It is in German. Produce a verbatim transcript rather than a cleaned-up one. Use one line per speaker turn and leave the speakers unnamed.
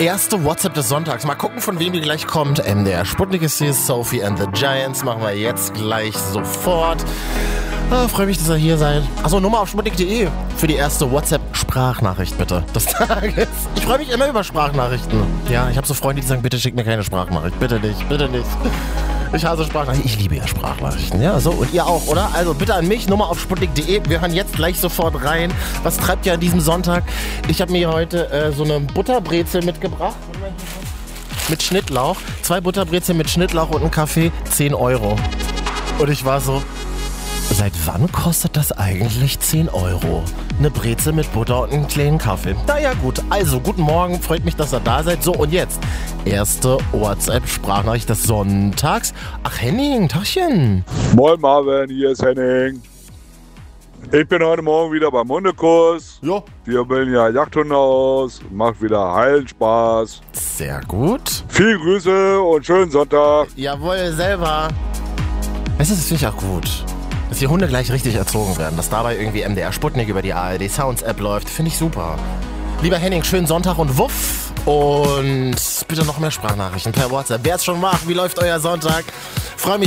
erste WhatsApp des Sonntags. Mal gucken, von wem die gleich kommt. M D R Sputnik ist hier, Sophie and the Giants. Machen wir jetzt gleich sofort. Ah, freue mich, dass ihr hier seid. Achso, Nummer auf sputnik punkt de für die erste WhatsApp-Sprachnachricht, bitte, des Tages. Ich freue mich immer über Sprachnachrichten. Ja, ich habe so Freunde, die sagen, bitte schick mir keine Sprachnachricht. Bitte nicht, bitte nicht. Ich hasse Sprachnachrichten. Ich liebe ja Sprachnachrichten. Ja, so. Und ihr auch, oder? Also bitte an mich, Nummer auf sputnik punkt de. Wir hören jetzt gleich sofort rein. Was treibt ihr an diesem Sonntag? Ich habe mir heute äh, so eine Butterbrezel mitgebracht. Mit Schnittlauch. Zwei Butterbrezeln mit Schnittlauch und einen Kaffee. zehn Euro. Und ich war so... Seit wann kostet das eigentlich zehn Euro? Eine Brezel mit Butter und einen kleinen Kaffee. Na ja, gut. Also, guten Morgen. Freut mich, dass ihr da seid. So, und jetzt. Erste WhatsApp-Sprachnachricht des Sonntags. Ach, Henning, Tachchen.
Moin Marvin, hier ist Henning. Ich bin heute Morgen wieder beim Hundekurs.
Jo.
Wir bilden ja Jagdhunde aus. Macht wieder heilen Spaß.
Sehr gut.
Viel Grüße und schönen Sonntag.
Jawohl, selber. Weißt du, das finde ich auch gut. Dass die Hunde gleich richtig erzogen werden. Dass dabei irgendwie M D R Sputnik über die A R D Sounds App läuft, finde ich super. Lieber Henning, schönen Sonntag und wuff. Und bitte noch mehr Sprachnachrichten per WhatsApp. Wer es schon macht, wie läuft euer Sonntag?